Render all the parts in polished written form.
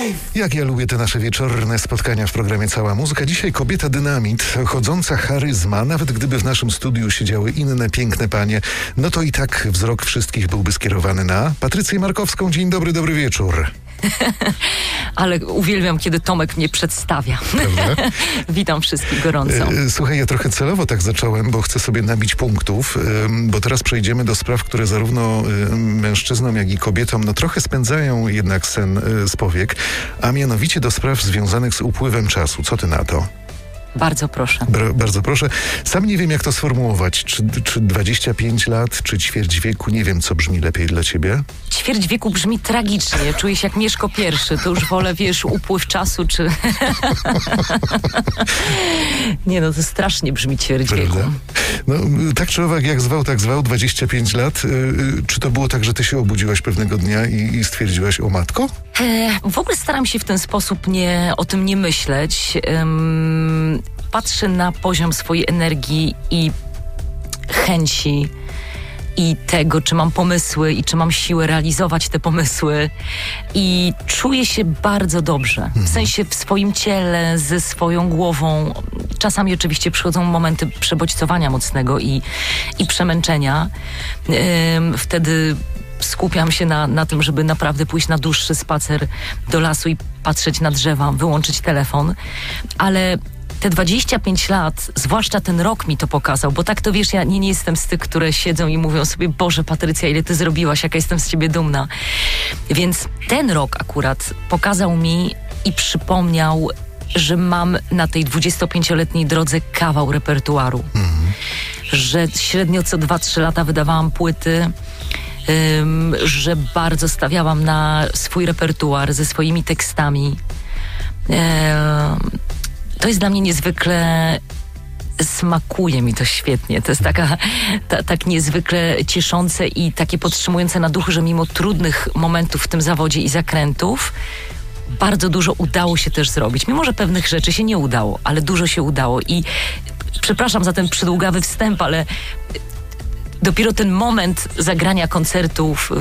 Jak ja lubię te nasze wieczorne spotkania w programie Cała Muzyka. Dzisiaj kobieta dynamit, chodząca charyzma. Nawet gdyby w naszym studiu siedziały inne piękne panie, no to i tak wzrok wszystkich byłby skierowany na Patrycję Markowską. Dzień dobry, dobry wieczór. Ale uwielbiam, kiedy Tomek mnie przedstawia. Witam wszystkich gorąco. Słuchaj, ja trochę celowo tak zacząłem, bo chcę sobie nabić punktów, bo teraz przejdziemy do spraw, które zarówno mężczyznom, jak i kobietom trochę spędzają jednak sen z powiek, a mianowicie do spraw związanych z upływem czasu. Co ty na to? Bardzo proszę. Bardzo proszę. Sam nie wiem, jak to sformułować. Czy 25 lat, czy ćwierć wieku? Nie wiem, co brzmi lepiej dla ciebie. Ćwierć wieku brzmi tragicznie. Czuję się jak Mieszko I. To już wolę, upływ czasu, czy... Nie, to strasznie brzmi ćwierć wieku. No, tak czy owak, jak zwał, 25 lat. Czy to było tak, że ty się obudziłaś pewnego dnia i stwierdziłaś, o matko? W ogóle staram się w ten sposób o tym nie myśleć. Patrzę na poziom swojej energii i chęci i tego, czy mam pomysły i czy mam siłę realizować te pomysły, i czuję się bardzo dobrze. W sensie w swoim ciele, ze swoją głową. Czasami oczywiście przychodzą momenty przebodźcowania mocnego i przemęczenia. Wtedy skupiam się na tym, żeby naprawdę pójść na dłuższy spacer do lasu i patrzeć na drzewa, wyłączyć telefon. Ale te 25 lat, zwłaszcza ten rok mi to pokazał, bo tak to wiesz, ja nie jestem z tych, które siedzą i mówią sobie, Boże Patrycja, ile ty zrobiłaś, jaka jestem z ciebie dumna. Więc ten rok akurat pokazał mi i przypomniał, że mam na tej 25-letniej drodze kawał repertuaru. Że średnio co 2-3 lata wydawałam płyty, że bardzo stawiałam na swój repertuar ze swoimi tekstami. To jest dla mnie niezwykle... Smakuje mi to świetnie. To jest tak niezwykle cieszące i takie podtrzymujące na duchu, że mimo trudnych momentów w tym zawodzie i zakrętów bardzo dużo udało się też zrobić. Mimo że pewnych rzeczy się nie udało, ale dużo się udało. I przepraszam za ten przydługawy wstęp, ale dopiero ten moment zagrania koncertów,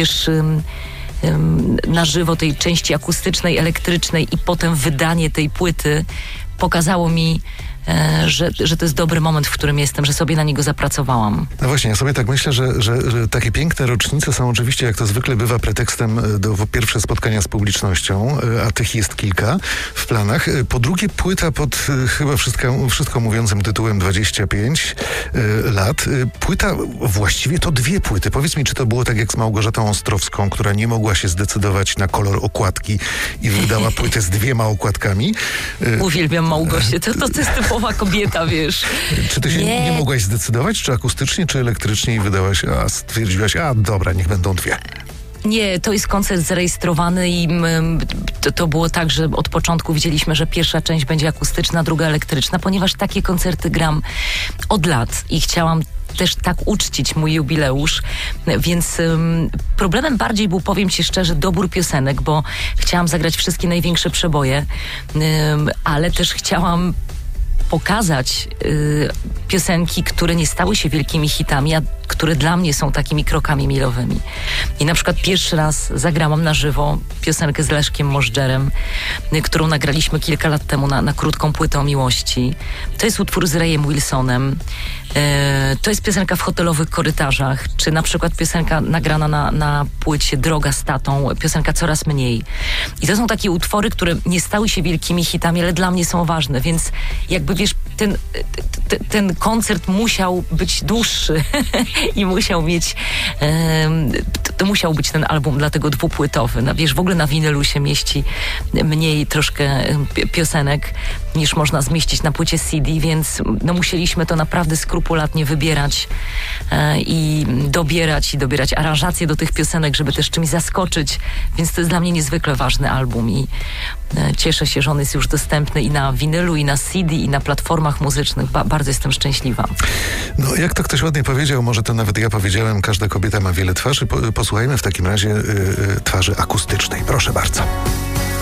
na żywo, tej części akustycznej, elektrycznej i potem wydanie tej płyty pokazało mi, że to jest dobry moment, w którym jestem, że sobie na niego zapracowałam. No właśnie, ja sobie tak myślę, że takie piękne rocznice są oczywiście, jak to zwykle bywa, pretekstem do pierwsze spotkania z publicznością, a tych jest kilka w planach. Po drugie, płyta pod chyba wszystko mówiącym tytułem 25 lat. Płyta, właściwie to dwie płyty. Powiedz mi, czy to było tak jak z Małgorzatą Ostrowską, która nie mogła się zdecydować na kolor okładki i wydała płytę z 2 okładkami. Uwielbiam Małgosię, to jest typowa kobieta, wiesz. Czy ty się nie mogłaś zdecydować, czy akustycznie, czy elektrycznie, i wydałaś, stwierdziłaś, dobra, niech będą 2? Nie, to jest koncert zarejestrowany i to było tak, że od początku widzieliśmy, że pierwsza część będzie akustyczna, druga elektryczna, ponieważ takie koncerty gram od lat i chciałam też tak uczcić mój jubileusz, więc problemem bardziej był, powiem ci szczerze, dobór piosenek, bo chciałam zagrać wszystkie największe przeboje, ale też chciałam pokazać piosenki, które nie stały się wielkimi hitami, a które dla mnie są takimi krokami milowymi. I na przykład pierwszy raz zagrałam na żywo piosenkę z Leszkiem Możdżerem, którą nagraliśmy kilka lat temu na krótką płytę o miłości. To jest utwór z Rayem Wilsonem. To jest piosenka w hotelowych korytarzach, czy na przykład piosenka nagrana na płycie Droga z tatą, piosenka Coraz mniej. I to są takie utwory, które nie stały się wielkimi hitami, ale dla mnie są ważne, więc jakby wiesz, ten koncert musiał być dłuższy i musiał mieć to musiał być ten album dlatego dwupłytowy. Wiesz, w ogóle na winylu się mieści mniej troszkę piosenek niż można zmieścić na płycie CD, więc musieliśmy to naprawdę skrupulatnie wybierać i dobierać aranżacje do tych piosenek, żeby też czymś zaskoczyć, więc to jest dla mnie niezwykle ważny album i cieszę się, że on jest już dostępny i na winylu, i na CD, i na platformach muzycznych. Bardzo jestem szczęśliwa. No, jak to ktoś ładnie powiedział, może to nawet ja powiedziałem, każda kobieta ma wiele twarzy. Posłuchajmy w takim razie twarzy akustycznej. Proszę bardzo.